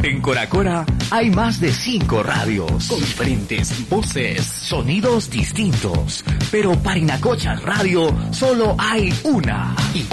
En Cora Cora hay más de 5 radios, con diferentes voces, sonidos distintos. Pero Parinacochas Radio solo hay una. Y